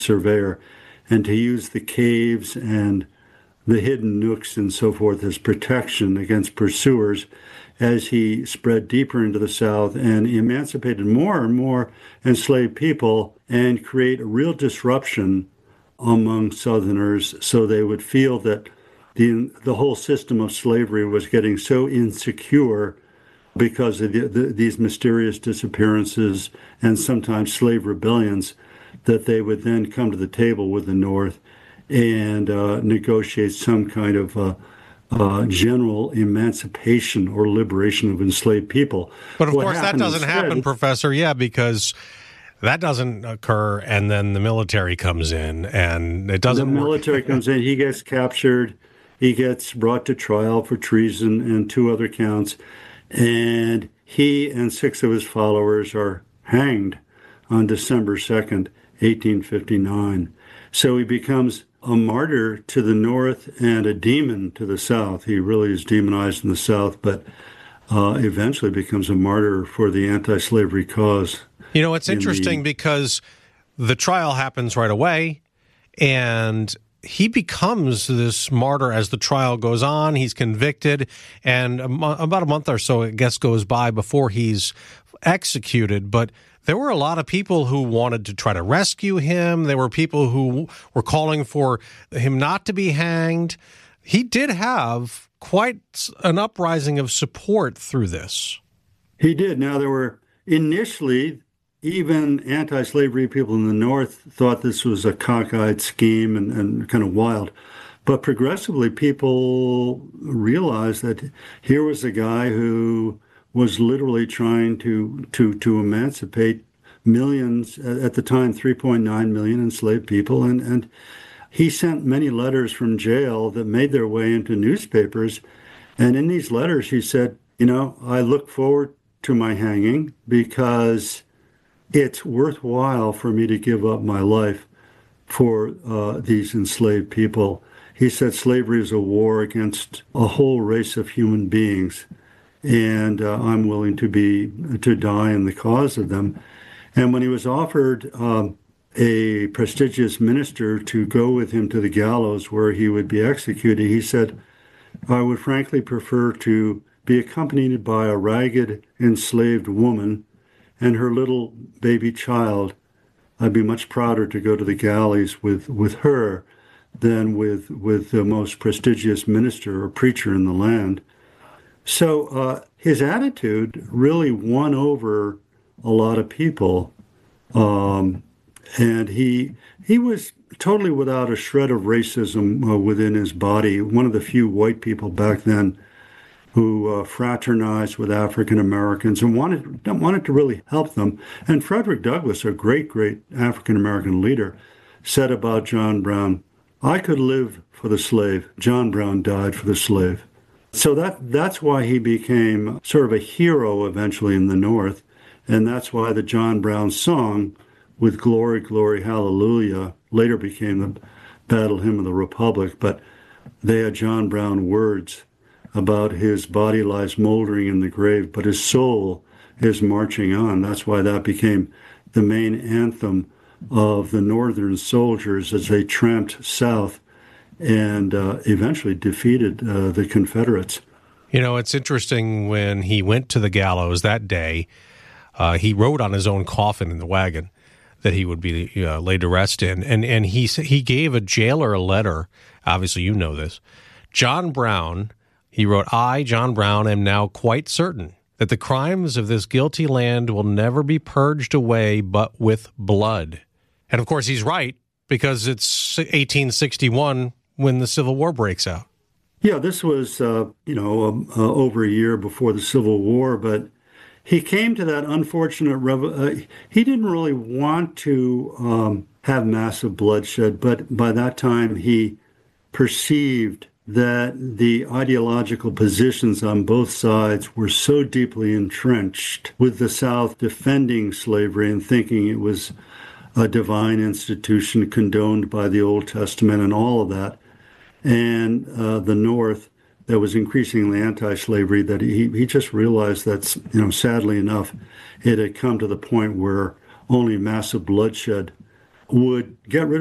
surveyor, and to use the caves and the hidden nooks and so forth as protection against pursuers as he spread deeper into the South and emancipated more and more enslaved people and create a real disruption among Southerners so they would feel that the whole system of slavery was getting so insecure because of these mysterious disappearances and sometimes slave rebellions that they would then come to the table with the North and negotiate some kind of general emancipation or liberation of enslaved people. But of course that doesn't happen, Professor, because that doesn't occur, and then the military comes in, and it doesn't work. The military comes in, he gets captured, he gets brought to trial for treason and 2 other counts, and he and 6 of his followers are hanged on December 2nd, 1859. So he becomes a martyr to the North and a demon to the South. He really is demonized in the South, but eventually becomes a martyr for the anti-slavery cause. You know, it's interesting because the trial happens right away, and he becomes this martyr as the trial goes on. He's convicted, and about a month or so, I guess, goes by before he's executed. But there were a lot of people who wanted to try to rescue him. There were people who were calling for him not to be hanged. He did have quite an uprising of support through this. He did. Now, there were initially, even anti-slavery people in the North thought this was a cockeyed scheme and kind of wild. But progressively, people realized that here was a guy who was literally trying to emancipate millions, at the time 3.9 million enslaved people. And he sent many letters from jail that made their way into newspapers. And in these letters, he said, I look forward to my hanging because it's worthwhile for me to give up my life for these enslaved people. He said slavery is a war against a whole race of human beings, and I'm willing to die in the cause of them. And when he was offered a prestigious minister to go with him to the gallows where he would be executed, he said, I would frankly prefer to be accompanied by a ragged enslaved woman and her little baby child. I'd be much prouder to go to the galleys with her than with the most prestigious minister or preacher in the land. So his attitude really won over a lot of people. And he was totally without a shred of racism within his body. One of the few white people back then who fraternized with African Americans and wanted to really help them. And Frederick Douglass, a great African American leader, said about John Brown, I could live for the slave. John Brown died for the slave. So that's why he became sort of a hero eventually in the North. And that's why the John Brown song with Glory, Glory, Hallelujah later became the Battle Hymn of the Republic. But they had John Brown words about his body lies moldering in the grave, but his soul is marching on. That's why that became the main anthem of the Northern soldiers as they tramped south and eventually defeated the Confederates. It's interesting, when he went to the gallows that day, he wrote on his own coffin in the wagon that he would be laid to rest in. And he gave a jailer a letter. Obviously, you know this. John Brown, he wrote, I, John Brown, am now quite certain that the crimes of this guilty land will never be purged away but with blood. And of course, he's right, because it's 1861 when the Civil War breaks out. Yeah, this was, over a year before the Civil War, but he came to that unfortunate he didn't really want to have massive bloodshed, but by that time he perceived that the ideological positions on both sides were so deeply entrenched, with the South defending slavery and thinking it was a divine institution condoned by the Old Testament and all of that, and the North that was increasingly anti-slavery, that he just realized that, sadly enough, it had come to the point where only massive bloodshed would get rid